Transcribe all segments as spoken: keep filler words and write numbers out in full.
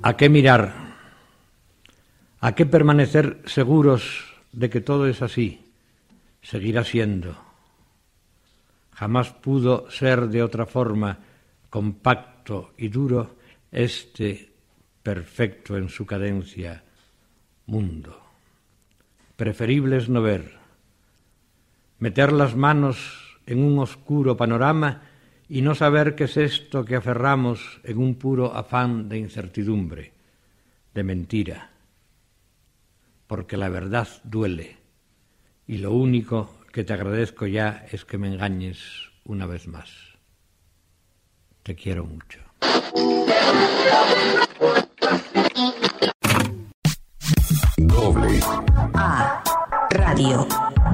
¿A qué mirar? ¿A qué permanecer seguros de que todo es así? Seguirá siendo. Jamás pudo ser de otra forma, compacto y duro, este perfecto en su cadencia mundo. Preferible es no ver, meter las manos en un oscuro panorama y no saber qué es esto que aferramos en un puro afán de incertidumbre, de mentira, porque la verdad duele y lo único que te agradezco ya es que me engañes una vez más. Te quiero mucho. Doble A Radio.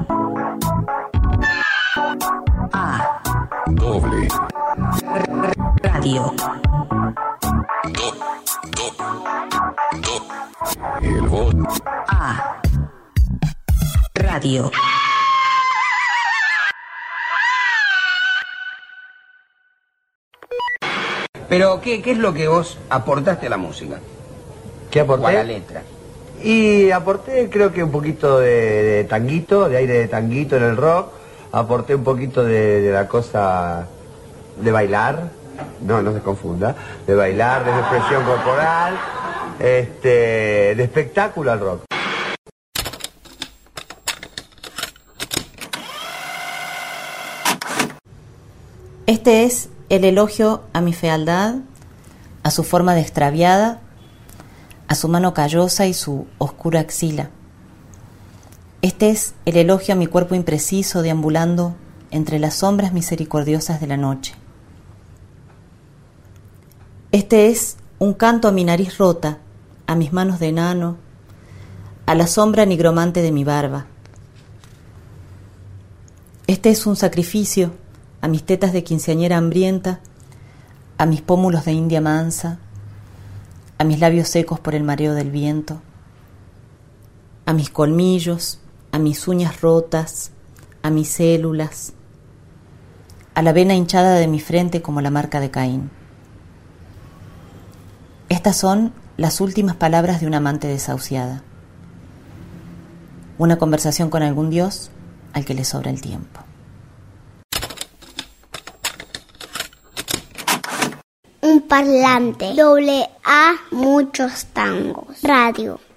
A Doble R- Radio. Do Do Do El voz A Radio. Pero, ¿qué, ¿qué es lo que vos aportaste a la música? ¿Qué aporté? O a la letra. Y aporté creo que un poquito de, de tanguito, de aire de tanguito en el rock. Aporté un poquito de, de la cosa de bailar. No, no se confunda. De bailar, de expresión corporal. Este, de espectáculo al rock. Este es el elogio a mi fealdad, a su forma de extraviada, a su mano callosa y su oscura axila. Este es el elogio a mi cuerpo impreciso deambulando entre las sombras misericordiosas de la noche. Este es un canto a mi nariz rota, a mis manos de enano, a la sombra nigromante de mi barba. Este es un sacrificio a mis tetas de quinceañera hambrienta, a mis pómulos de india mansa, a mis labios secos por el mareo del viento, a mis colmillos, a mis uñas rotas, a mis células, a la vena hinchada de mi frente como la marca de Caín. Estas son las últimas palabras de una amante desahuciada. Una conversación con algún dios al que le sobra el tiempo. Un parlante. Doble A, muchos tangos. Radio.